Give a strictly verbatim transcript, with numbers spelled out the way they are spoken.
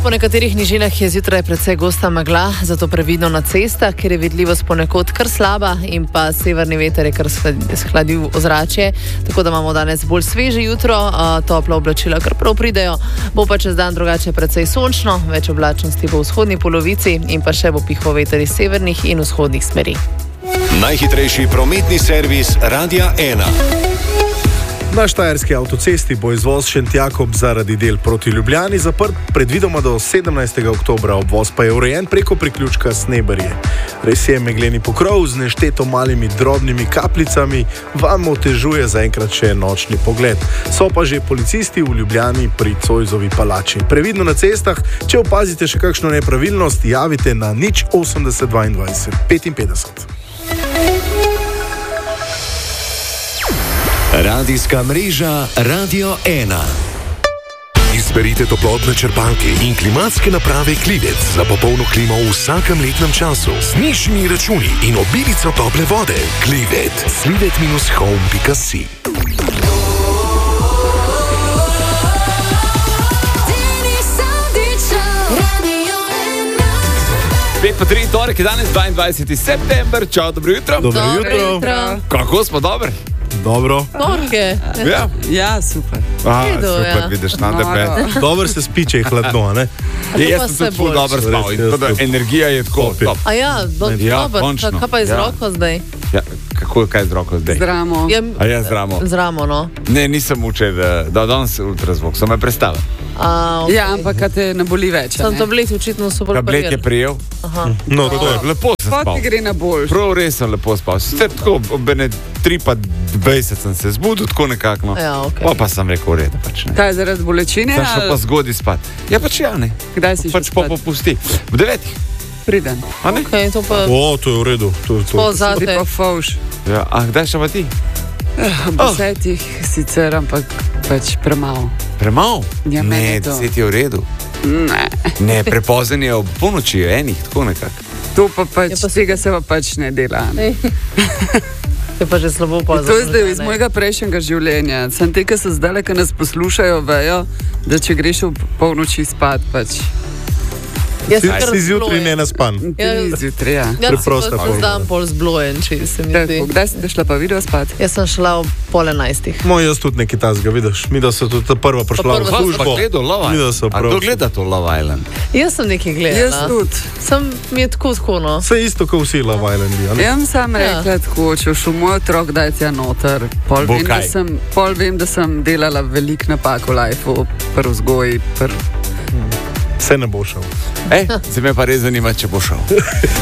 Po nekaterih nižinah je zjutraj precej gosta megla, zato previdno na cestah, ker je vidljivost ponekod kar slaba in pa severni veter je kar shladil ozračje, tako da imamo danes bolj sveže jutro, topla oblačila kar prav pridejo, bo pa čez dan drugače precej sončno, več oblačnosti bo v vzhodni polovici in pa še bo pihval veter iz severnih in vzhodnih smeri. Najhitrejši prometni servis Radia ena. Na štajerski avtocesti bo izvoz Šentjakob zaradi del proti Ljubljani zaprt predvidoma do sedemnajstega oktobra, obvoz pa je urejen preko priključka Sneberje. Res je, megleni pokrov z nešteto malimi drobnimi kapljicami vam otežuje zaenkrat še nočni pogled. So pa že policisti v Ljubljani pri Zoisovi palači. Previdno na cestah, če opazite še kakšno nepravilnost, javite na nič osemdeset dvaindvajset petinpetdeset. Radijska mreža Radio ena. Izberite toplotne črpalke in klimatske naprave Klivec za popolno klimo v vsakem letnem času. Z nižjimi računi in obilico tople vode. Klivec. Slivet minus home pika si. pet pa tri, torek je danes dvaindvajseti september. Čau, dobro jutro. Dobro jutro. jutro. Kako smo, dobro? Dobro. Torke. Ja, Ja, super. A, Redu, super, ja. vidiš, na tebe. Dobro se spiče je hladno, ne? to Jaz pa sem se tudi ful boljše. dobro spal, in tako da energija je tako Top je. top. A ja, do, Ja, dober, končno. kaj pa je z Ja. roko zdaj? Ja, kako je kaj z roko zdaj? Zdramo. Ja, A ja, zdramo. Zramo, no. Ne, nisem učil, da, da danes ultrazvok, so me prestali. A, okay. Ja, ampak kad te ne boli več. a Sem ne? tableti očitno super Tablet je prijel. prijel. Aha. No, to je. Lepo sem Pa spal. ti gre na boljš. Prav res sem lepo spal. Sicer tako, ob ene tri pa dvajset sem se zbudil, tako nekako. No. Ja, okej. Pa, pa sem rekel, v redu, pač ne. Kaj je zaradi bolečine? Sem šel pa ali zgodaj spat. Ja, pač ja, ne. Kdaj si Pač šel pa spat? popusti. V devetih, Priden. a ne? Okay, to pa O, to je v redu. To, to. po Ti zate. pa fauš. Ja, a kdaj še pa ti? Ob desetih sicer, ampak pač premalo. Premalo? Ja, meni ne, je to. deset je v redu. Ne. Ne, prepozen je ob polnoči, enih, tako nekako. To pa pač, Ja, pa tega se pa pač ne dela. Ne? Je pa že slabo pa. To je zdaj iz mojega prejšnjega življenja. Sem te, ki so zdaj, ki nas poslušajo, vejo, da če greš v polnoči spat, pač Jaz Si, sem kar si zjutraj zblojen. ne naspan. ti Ja. ni zjutraj. Ja. Ja, Preprosta si pa forma. zdaj pol zblojen, če se mi zdi. Tako, kdaj si šla pa video spat? Jaz sem šla ob pol enajstih. Moj jaz tudi nekaj tazga, vidiš. Mi da so tudi ta prva prišla Pa v prva Pa službo. gledal Love Mi da Island. so A prav. kdo gleda to Love Island? Jaz sem nekaj gledala. Jaz tudi. Sem mi je tako tako, no. Vse isto, kot vsi Love Islandi, a ne? Jaz sem rekla tako, če šel moj otrok, daj tja noter. Pol Bo vem, da kaj? sem, pol vem, da sem delala veliko napak v lifeu, pri vzgoji, pri Vse ne bo šel. Ej, se me pa res zanima, če bo šel.